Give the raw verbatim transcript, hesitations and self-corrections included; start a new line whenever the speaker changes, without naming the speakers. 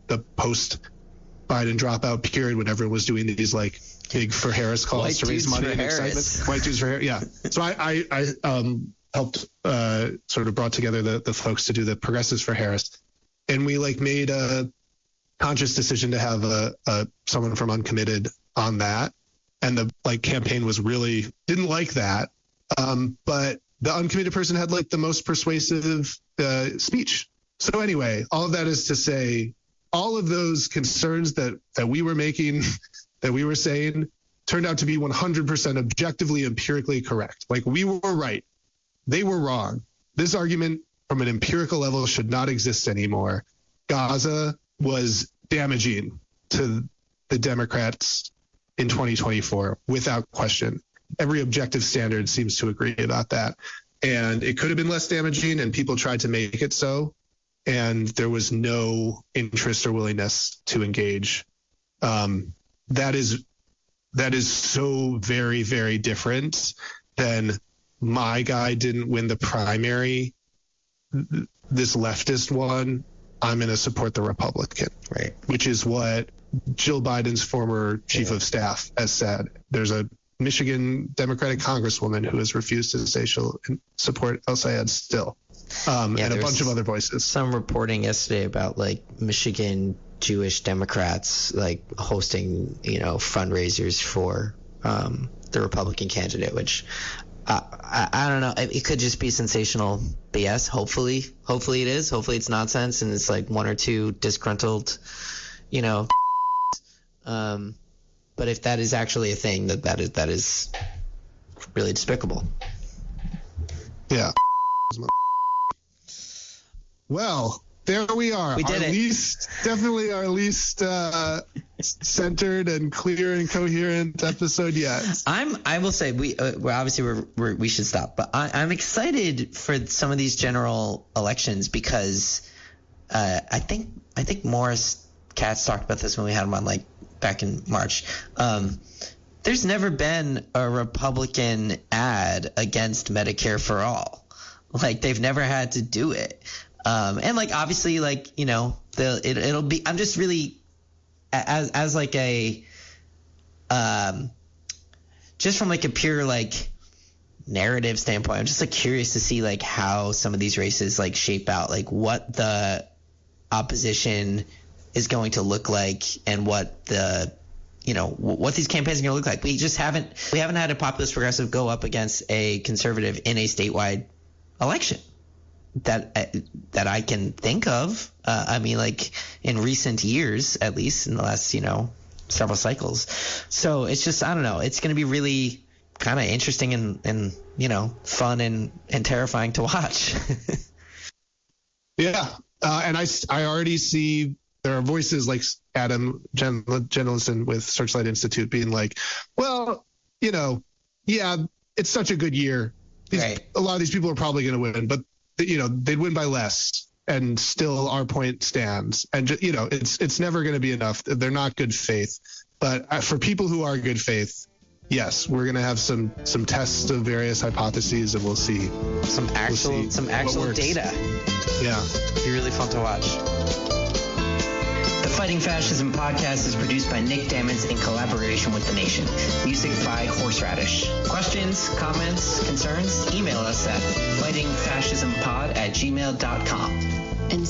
the post Biden dropout period when everyone was doing these like big for Harris calls
White
to raise
dudes
money
for
and
Harris.
excitement. White dudes for Harris. Yeah. So I, I, I um, helped uh, sort of brought together the, the folks to do the Progressives for Harris. And we like made a conscious decision to have a, a someone from Uncommitted on that. And the like campaign was really didn't like that. Um, but the Uncommitted person had like the most persuasive uh, speech. So anyway, all of that is to say, all of those concerns that, that we were making, that we were saying, turned out to be one hundred percent objectively, empirically correct. Like we were right. They were wrong. This argument from an empirical level should not exist anymore. Gaza was damaging to the Democrats in twenty twenty-four, without question. Every objective standard seems to agree about that. And it could have been less damaging, and people tried to make it so. And there was no interest or willingness to engage. Um, that is that is so very, very different than my guy didn't win the primary. This leftist one, I'm going to support the Republican,
right? Which
is what Jill Biden's former chief yeah. of staff has said. There's a Michigan Democratic Congresswoman who has refused to say she'll support El-Sayed still. Um,
yeah,
and a bunch of other voices.
Some reporting yesterday about like Michigan Jewish Democrats like hosting, you know, fundraisers for um, the Republican candidate, which uh, I, I don't know. It, it could just be sensational B S. Hopefully, hopefully it is. Hopefully it's nonsense and it's like one or two disgruntled, you know. Um, but if that is actually a thing, that that is that is really despicable.
Yeah. Well, there we are.
We did
our
it.
Least, definitely our least uh, centered and clear and coherent episode yet.
I'm. I will say we. Uh, well, obviously we're, we're we should stop, but I, I'm excited for some of these general elections because uh, I think I think Morris Katz talked about this when we had him on like back in March. Um, there's never been a Republican ad against Medicare for all. Like they've never had to do it. Um, and like, obviously, like, you know, the, it, it'll be, I'm just really as, as like a, um, just from like a pure, like narrative standpoint, I'm just like curious to see like how some of these races like shape out, like what the opposition is going to look like and what the, you know, what these campaigns are going to look like. We just haven't, we haven't had a populist progressive go up against a conservative in a statewide election that that I can think of. Uh, I mean, like in recent years, at least in the last, you know, several cycles. So it's just, I don't know. It's going to be really kind of interesting and, and, you know, fun and, and terrifying to watch.
Yeah. Uh, and I, I already see there are voices like Adam Jen- Jenelson with Searchlight Institute being like, well, you know, yeah, it's such a good year. These,
right.
A lot of these people are probably going to win, but you know, they'd win by less and still our point stands. And, you know, it's it's never going to be enough. They're not good faith. But for people who are good faith, yes, we're going to have some some tests of various hypotheses and we'll see.
Some actual
we'll see
some actual data.
Yeah.
It'll be really fun to watch.
The Fighting Fascism podcast is produced by Nick Dammons in collaboration with The Nation. Music by Horseradish. Questions, comments, concerns? Email us at fighting fascism pod at gmail dot com.